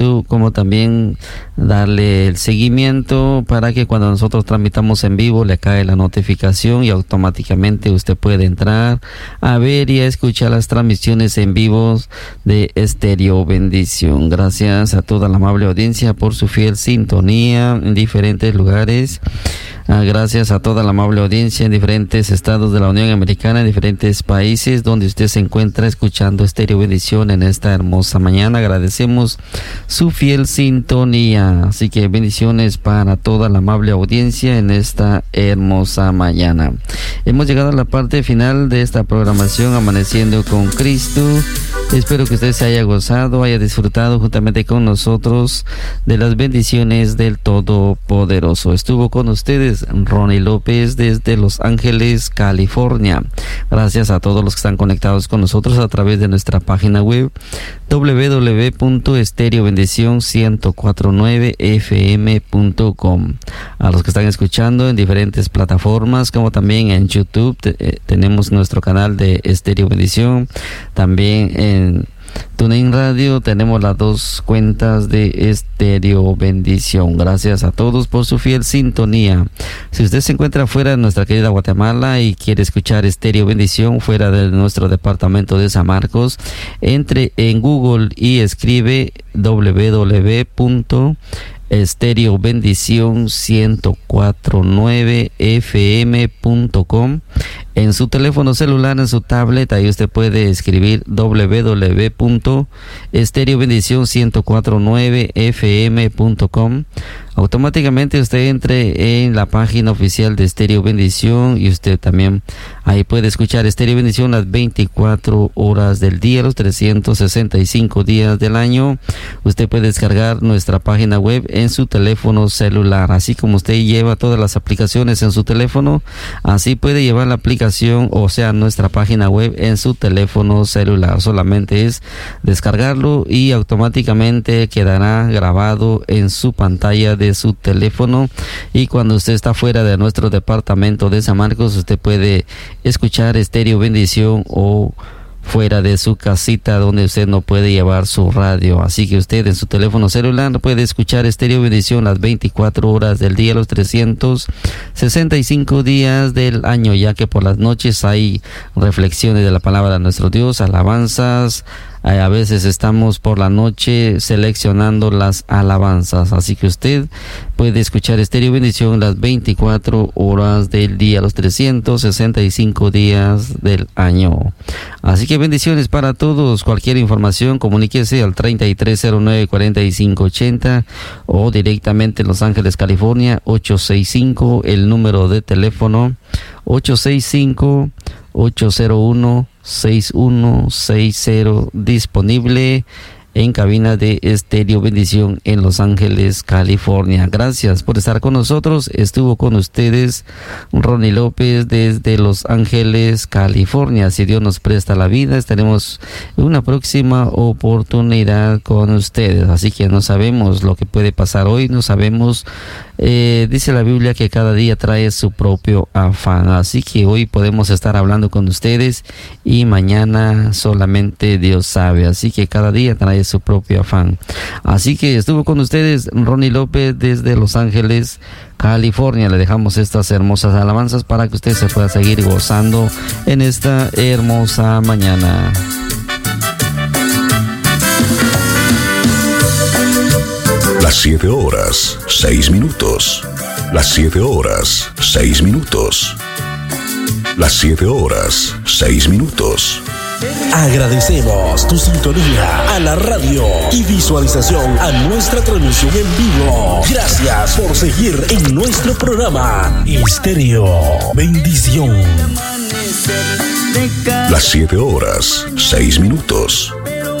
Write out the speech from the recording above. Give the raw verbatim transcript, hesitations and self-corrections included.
YouTube, como también darle el seguimiento para que cuando nosotros transmitamos en vivo le cae la notificación y automáticamente usted puede entrar a ver y a escuchar las transmisiones en vivo de Estéreo Bendición. Gracias a toda la amable audiencia por su fiel sintonía en diferentes lugares. Ah, gracias a toda la amable audiencia en diferentes estados de la Unión Americana, en diferentes países donde usted se encuentra escuchando Estéreo Bendición en esta hermosa mañana. Agradecemos su fiel sintonía. Así que bendiciones para toda la amable audiencia en esta hermosa mañana. Hemos llegado a la parte final de esta programación Amaneciendo con Cristo. Espero que usted se haya gozado, haya disfrutado juntamente con nosotros de las bendiciones del Todopoderoso. Estuvo con ustedes Ronnie López desde Los Ángeles, California. Gracias a todos los que están conectados con nosotros a través de nuestra página web doble u doble u doble u punto estéreo bendición ciento cuatro punto nueve f m punto com. A los que están escuchando en diferentes plataformas, como también en YouTube, te, eh, tenemos nuestro canal de Estéreo Bendición. También en TuneIn Radio tenemos las dos cuentas de Estéreo Bendición. Gracias a todos por su fiel sintonía. Si usted se encuentra fuera de nuestra querida Guatemala y quiere escuchar Estéreo Bendición fuera de nuestro departamento de San Marcos, entre en Google y escribe doble u doble u doble u punto estéreo bendición ciento cuatro punto nueve f m punto com. En su teléfono celular, en su tablet, ahí usted puede escribir doble u doble u doble u punto estéreo bendición ciento cuatro punto nueve f m punto com. Automáticamente usted entre en la página oficial de Estéreo Bendición y usted también ahí puede escuchar Estéreo Bendición las veinticuatro horas del día, los trescientos sesenta y cinco días del año. Usted puede descargar nuestra página web en su teléfono celular. Así como usted lleva todas las aplicaciones en su teléfono, así puede llevar la aplicación, o sea, nuestra página web en su teléfono celular. Solamente es descargarlo y automáticamente quedará grabado en su pantalla de su teléfono, y cuando usted está fuera de nuestro departamento de San Marcos, usted puede escuchar Estéreo Bendición o fuera de su casita donde usted no puede llevar su radio. Así que usted en su teléfono celular puede escuchar Estéreo Bendición las veinticuatro horas del día, los trescientos sesenta y cinco días del año, ya que por las noches hay reflexiones de la palabra de nuestro Dios, alabanzas. A veces estamos por la noche seleccionando las alabanzas, así que usted puede escuchar Estéreo Bendición las veinticuatro horas del día, los trescientos sesenta y cinco días del año. Así que bendiciones para todos. Cualquier información, comuníquese al treinta y tres cero nueve cuarenta y cinco ochenta o directamente en Los Ángeles, California, ocho seis cinco, el número de teléfono ocho seis cinco, ocho cero uno, seis uno seis cero, disponible en cabina de Estéreo Bendición en Los Ángeles, California. Gracias por estar con nosotros. Estuvo con ustedes Ronnie López desde Los Ángeles, California. Si Dios nos presta la vida, estaremos en una próxima oportunidad con ustedes. Así que no sabemos lo que puede pasar hoy, no sabemos. Eh, dice la Biblia que cada día trae su propio afán. Así que hoy podemos estar hablando con ustedes y mañana solamente Dios sabe. Así que cada día trae su propio afán. Así que estuvo con ustedes Ronnie López desde Los Ángeles, California. Le dejamos estas hermosas alabanzas para que usted se pueda seguir gozando en esta hermosa mañana. Las siete horas, seis minutos. Las siete horas, seis minutos. Las siete horas, seis minutos. Agradecemos tu sintonía a la radio y visualización a nuestra transmisión en vivo. Gracias por seguir en nuestro programa Estéreo Bendición. Las siete horas, seis minutos.